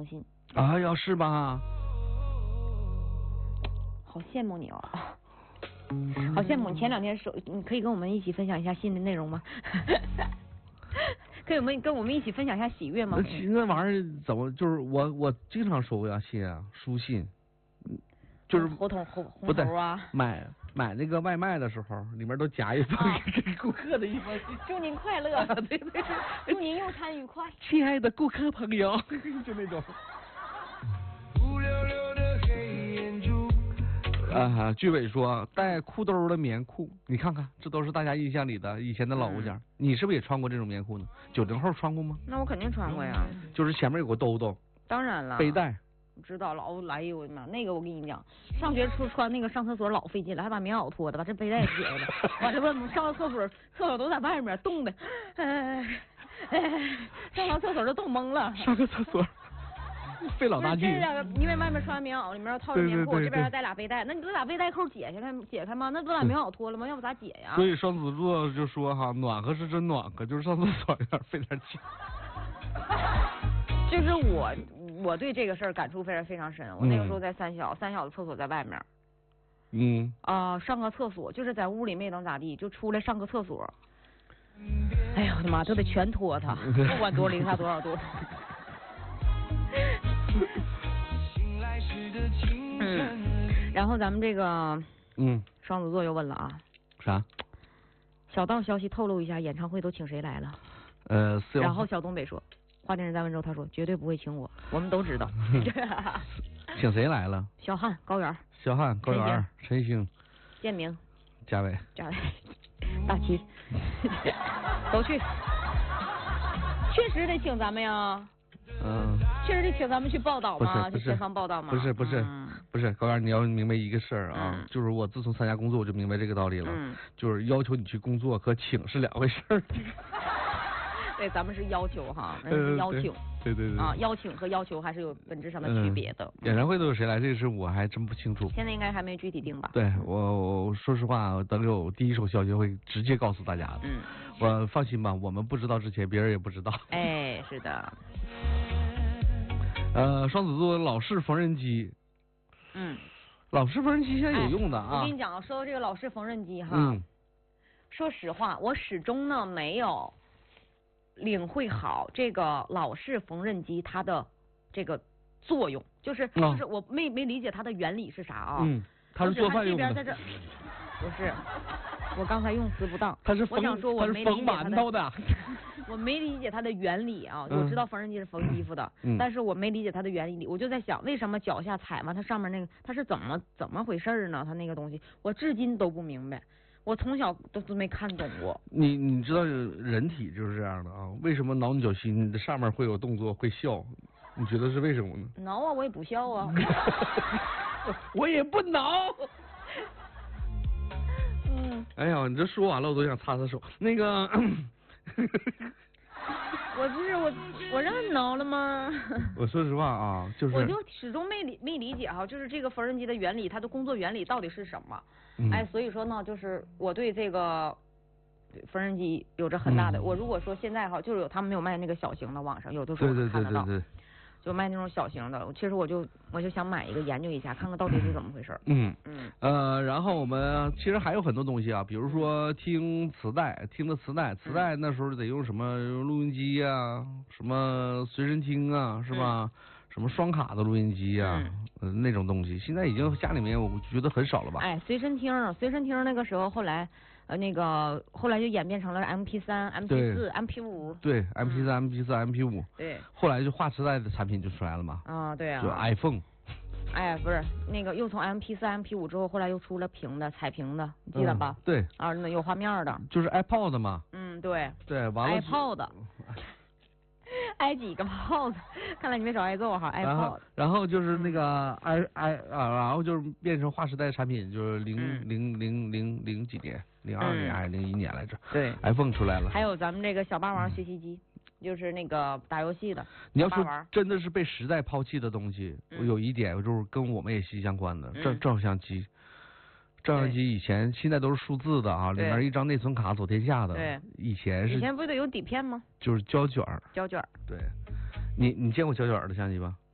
信。 哎呀，是吧？ 好羡慕你哦。好羡慕你！前2天你可以跟我们一起分享一下信的内容吗？可以跟我们一起分享一下喜悦吗？ 那玩意儿怎么就是我经常收过信啊，书信，就是红头啊。 买那个外卖的时候，里面都夹一封给顾客的一封信。 祝您快乐。 对， 祝您用餐愉快。 亲爱的顾客朋友，就那种。居委说带裤兜的棉裤，你看看，这都是大家印象里的以前的老物件。你是不是也穿过这种棉裤呢？90后穿过吗？ 那我肯定穿过呀。 就是前面有个兜兜。 当然了。 背带。 知道了，哎呦我的妈，那个我跟你讲，上学穿那个上厕所老费劲了，还把棉袄脱的，把这背带也解了，完了吧，上厕所都在外面冻的，上完厕所都冻懵了。 上个厕所。费老大劲， 因为外面穿棉袄，里面套着棉裤，这边还带俩背带，那你都把背带扣解开吗？那不把棉袄脱了吗？要不咋解呀？ 所以双子座就说哈，暖和是真暖和，就是上厕所有点费点劲。 就是我对这个事儿感触非常深。我那个时候在三小的厕所在外面，上个厕所就是在屋里没能咋地，就出来上个厕所。哎呀我的妈，都得全脱它，不管零下多少度。然后咱们这个双子座又问了啊， 啥？ 小道消息透露一下，演唱会都请谁来了？然后小东北说，华电人在温州，他说绝对不会请我，我们都知道。 请谁来了？ 小汉、高原、 陈星、 建明、 嘉伟、 大齐，都去。确实得请咱们呀。确实得请咱们去报道吗？去前方报道吗？ 不是，高原，你要明白一个事儿啊，就是我自从参加工作，我就明白这个道理了，就是要求你去工作和请是2回事儿。 对，咱们是要求哈，是邀请。 对。 邀请和要求还是有本质上的区别的。 演唱会都有谁来？这个事我还真不清楚。 现在应该还没具体定吧？ 对，我说实话，等有第一手消息会直接告诉大家的。我放心吧，我们不知道之前，别人也不知道。 哎，是的。 双子座老式缝纫机。老式缝纫机现在有用的啊。 我跟你讲，说到这个老式缝纫机哈，说实话，我始终呢没有领会好这个老式缝纫机它的这个作用，就是我没理解它的原理是啥啊？ 它是做饭用的。 这边在这，不是，我刚才用词不当。我想说我没缝馒头的。 我没理解它的原理啊，我知道缝纫机是缝衣服的，但是我没理解它的原理，我就在想为什么脚下踩嘛，它上面那个它是怎么回事呢？它那个东西我至今都不明白，我从小都没看懂过。 你知道人体就是这样的啊？为什么挠你脚心的上面会有动作会笑？你觉得是为什么呢？ 挠啊，我也不笑啊。 我也不挠。哎呀，你这说完了，我都想擦手。那个。 我让你挠了吗？ 我说实话啊，就是我就始终没理解哈，就是这个缝纫机的原理，它的工作原理到底是什么？所以说呢，就是我对这个缝纫机有着很大的。我如果说现在哈，就是他们没有卖那个小型的，网上有的时候我看得到。对。就卖那种小型的，其实我就想买一个研究一下，看看到底是怎么回事。 然后我们其实还有很多东西啊，比如说听磁带那时候得用什么录音机啊，什么随身听啊，是吧？什么双卡的录音机啊，那种东西，现在已经家里面我觉得很少了吧？ 随身听那个时候后来。后来就演变成了 MP3、MP4、MP5。 对 ，MP3、MP4、MP5。 对。 后来就画磁带的产品就出来了嘛。 对啊。 就 iPhone。 不是那个，又从 MP4、MP5之后，后来又出了平的、彩屏的，你记得吧？ 对。 那有画面的。 就是 iPod 嘛。 对。 对，完了。 iPod。挨几个炮子，看来你没少挨揍哈。 然后就是那个然后就是变成划时代产品，就是零几年，02年还是01年来着？ 对 ，iPhone 出来了。 还有咱们这个小霸王学习机，就是那个打游戏的。 你要说真的是被时代抛弃的东西，有一点就是跟我们也息息相关的，照相机。照相机现在都是数字的啊，里面一张内存卡走天下的。 对， 以前不得有底片吗？ 就是胶卷。 胶卷。 对，你见过胶卷的相机吧？